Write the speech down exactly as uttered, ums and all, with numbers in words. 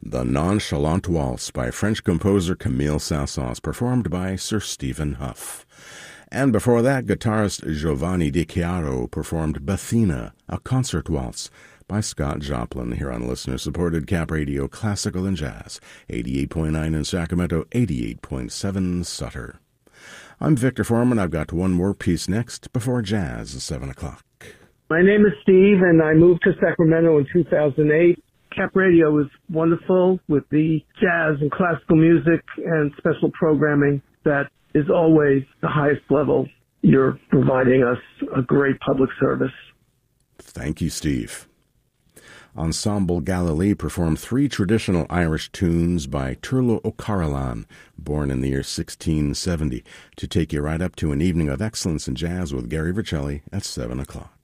The Nonchalant Waltz by French composer Camille Saint-Saëns, performed by Sir Stephen Huff. And before that, guitarist Giovanni Di Chiaro performed Bethina, a concert waltz by Scott Joplin, here on listener-supported Cap Radio Classical and Jazz, eighty-eight point nine in Sacramento, eighty-eight point seven Sutter. I'm Victor Foreman. I've got one more piece next before jazz at seven o'clock. My name is Steve, and I moved to Sacramento in two thousand eight. Cap Radio is wonderful with the jazz and classical music and special programming that is always the highest level. You're providing us a great public service. Thank you, Steve. Ensemble Galilee performed three traditional Irish tunes by Turlough O'Carolan, born in the year sixteen seventy, to take you right up to an evening of excellence in jazz with Gary Vercelli at seven o'clock.